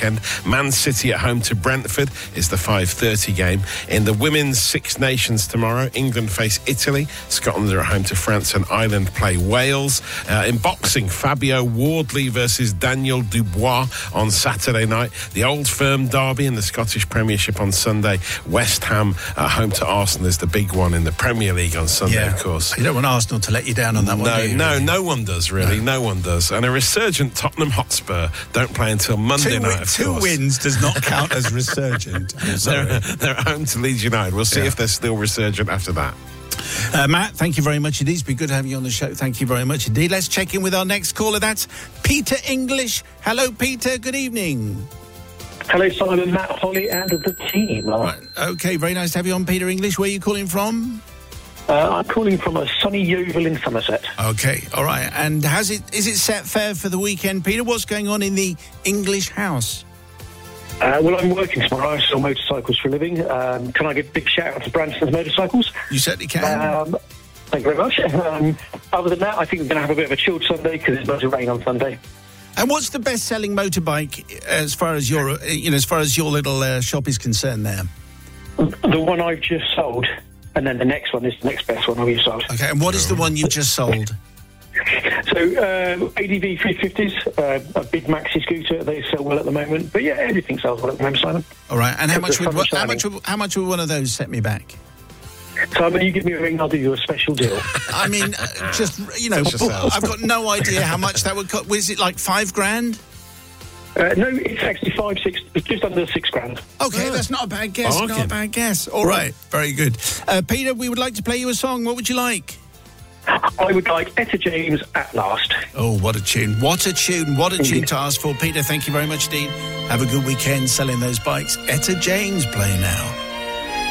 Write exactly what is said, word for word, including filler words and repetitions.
weekend. Man City at home to Brentford is the five thirty game. In the Women's Six Nations tomorrow, England face Italy. Scotland are at home to France and Ireland play Wales. Uh, in boxing, Fabio Wardley versus Daniel Dubois on Saturday night. The Old Firm derby in the Scottish Premiership on Sunday. West Ham at home to Arsenal is the big one in the Premier League on Sunday, yeah. of course. You don't want Arsenal to let you down on that one, No, do you, no, really? no one does, really. No. no one does. And a resurgent Tottenham Hotspur don't play until Monday two, night, of two course. wins does not count as resurgent. they're, they're at home to Leeds United. We'll see yeah. if they're still resurgent after that. Uh, Matt, thank you very much indeed. It's been good having you on the show. Thank you very much indeed. Let's check in with our next caller. That's Peter English. Hello, Peter. Good evening. Hello, Simon, Matt, Holly, and the team. Right. Okay, very nice to have you on, Peter English. Where are you calling from? Uh, I'm calling from a sunny Yeovil in Somerset. Okay, all right. And has it is it set fair for the weekend, Peter? What's going on in the English house? Uh, well, I'm working tomorrow. I sell motorcycles for a living. Um, can I give a big shout out to Branston's Motorcycles? You certainly can. Um, thank you very much. Um, other than that, I think we're going to have a bit of a chilled Sunday because it's about to rain on Sunday. And what's the best-selling motorbike as far as your, you know, as far as your little uh, shop is concerned there? The one I've just sold, and then the next one is the next best one I've just sold. Okay, and what is the one you've just sold? So, uh, A D V three fifties, uh, a big maxi scooter. They sell well at the moment. But yeah, everything sells well at the moment, Simon. All right, and how much would How how much would, how much would one of those set me back? Simon, you give me a ring, I'll do you a special deal. I mean, uh, just, you know, I've got no idea how much that would cost. Was it like five grand? Uh, no, it's actually five, six, it's just under six grand. Okay, that's not a bad guess. Oh, okay. Not a bad guess. All right, very good. Uh, Peter, we would like to play you a song. What would you like? I would like Etta James At Last. Oh, what a tune. What a tune. What a tune to ask for. Peter, thank you very much indeed. Have a good weekend selling those bikes. Etta James, play now.